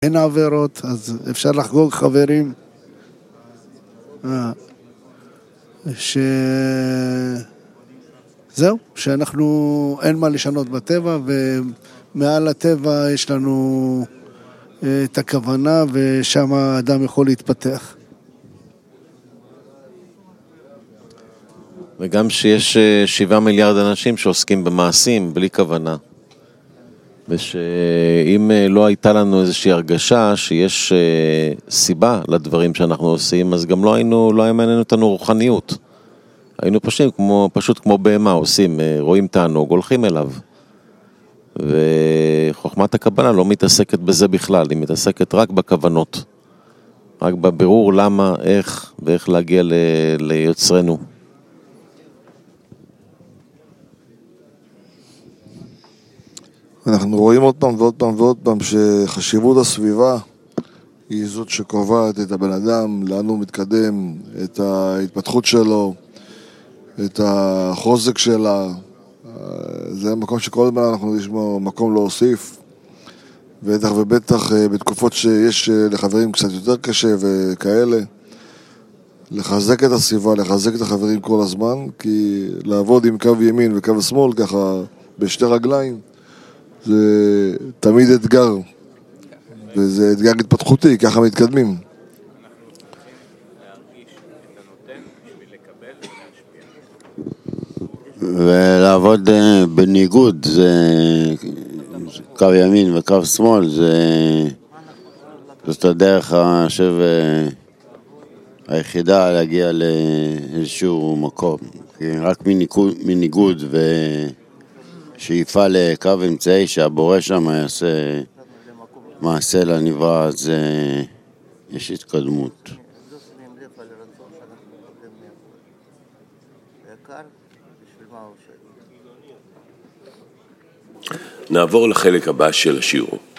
אין עבירות, אז אפשר לחגוג חברים. זהו, שאנחנו אין מה לשנות בטבע, ומעל הטבע יש לנו את הכוונה, ושם האדם יכול להתפתח. וגם שיש 7 מיליארד אנשים שעוסקים במעשים בלי כוונה. ושאם לא הייתה לנו איזושהי הרגשה שיש סיבה לדברים שאנחנו עושים, אז גם לא היה מעניין אותנו רוחניות. היינו פשוט כמו בהמה עושים, רואים תענוג, הולכים אליו. וחוכמת הקבלה לא מתעסקת בזה בכלל, היא מתעסקת רק בכוונות. רק בבירור למה, איך ואיך להגיע ליוצרנו. אנחנו רואים עוד פעם ועוד פעם ועוד פעם שחשיבות הסביבה היא זאת שקובעת את הבן אדם, לאן הוא מתקדם, את ההתפתחות שלו, את החוזק שלה. זה מקום שכל הזמן אנחנו נשמע מקום להוסיף, בטח ובטח בתקופות שיש לחברים קצת יותר קשה וכאלה. לחזק את הסביבה, לחזק את החברים כל הזמן, כי לעבוד עם קו ימין וקו שמאל ככה בשתי רגליים זה תמיד אתגר, וזה אתגר התפתחותי, ככה מתקדמים. ולעבוד בניגוד, זה קו ימין וקו שמאל, זאת הדרך היחידה להגיע לאיזשהו מקום. רק מניגוד ושאיפה לקו אמצעי שהבורא שם יעשה מעשה לנברא, אז יש התקדמות. נעבור לחלק הבא של השיעור.